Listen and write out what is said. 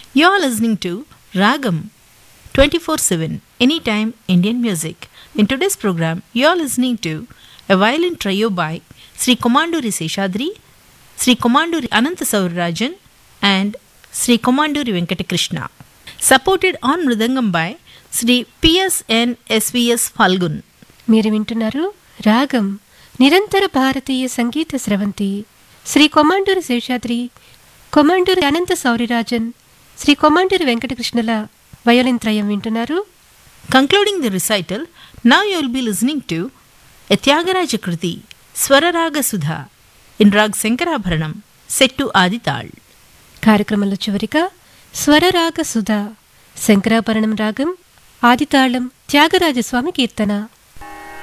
You are listening to Ragam 24/7 Anytime Indian Music. In today's program, you are listening to a violin trio by Sri Komanduri Seshadri, Sri Komanduri Ananta Saurarajan, and Sri Komanduri Venkatakrishna. Supported on Mridangam by Sri PSN SVS Falgun. మీరు వింటున్నారు రాగం నిరంతర భారతీయ సంగీత స్రవంతి. శ్రీ కొమాండూరి శేషాద్రి, కొమాండూరి అనంత Sourirajan, Shri Komanduri వెంకటకృష్ణల violin త్రయం వింటున్నారు. Concluding the recital, now you will be listening to a Tyagaraja Kriti, Swararaga Sudha, in Rag Sankarabharanam, set to Adital. కార్యక్రమంలో చివరిగా స్వరరాగ సుధ, శంకరాభరణం రాగం, ఆదితాళం, త్యాగరాజస్వామి కీర్తన.